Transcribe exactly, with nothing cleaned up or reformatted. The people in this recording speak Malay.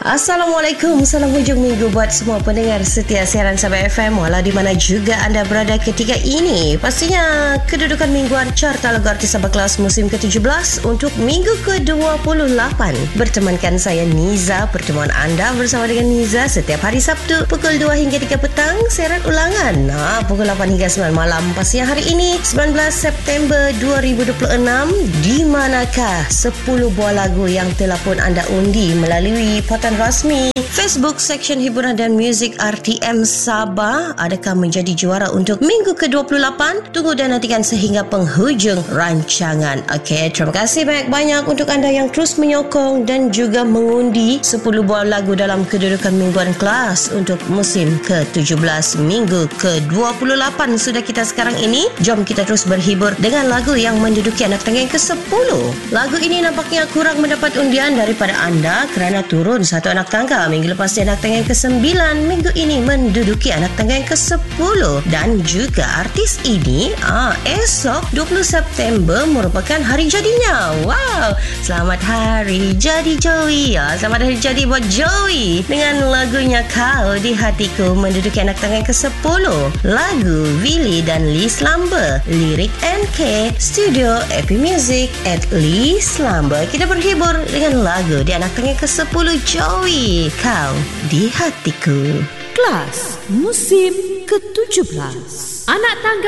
Assalamualaikum, salam hujung minggu buat semua pendengar setia siaran Sabah F M walau di mana juga anda berada ketika ini. Pastinya kedudukan mingguan carta lagu artis Sabah Kelas musim ke tujuh belas untuk minggu ke dua puluh lapan. Bertemankan saya Niza, pertemuan anda bersama dengan Niza setiap hari Sabtu pukul dua hingga tiga petang, siaran ulangan nah, pukul lapan hingga sembilan malam. Pastinya hari ini sembilan belas September dua ribu dua puluh enam, di manakah sepuluh buah lagu yang telah pun anda undi melalui portal rasmi Facebook Seksyen Hiburan dan Muzik R T M Sabah adakah menjadi juara untuk minggu ke dua puluh lapan? Tunggu dan nantikan sehingga penghujung rancangan. Okey, terima kasih banyak-banyak untuk anda yang terus menyokong dan juga mengundi sepuluh buah lagu dalam kedudukan mingguan kelas untuk musim ke tujuh belas minggu ke dua puluh lapan sudah kita sekarang ini. Jom kita terus berhibur dengan lagu yang menduduki anak tangga yang ke sepuluh. Lagu ini nampaknya kurang mendapat undian daripada anda kerana turun satu anak tangga. Minggu lepas di anak tangga yang ke sembilan, minggu ini menduduki anak tangga yang ke sepuluh. Dan juga artis ini ah, esok dua puluh September merupakan hari jadinya. Wow, selamat hari jadi Joey ya. Selamat hari jadi buat Joey dengan lagunya Kau di Hatiku menduduki anak tangga yang ke sepuluh. Lagu Willy dan Liz Lamber, lirik N K, studio Epi Music at Liz Lamber. Kita berhibur dengan lagu di anak tangga yang ke sepuluh Joey, Kau di Hatiku. Kelas musim ke tujuh belas. Anak tangga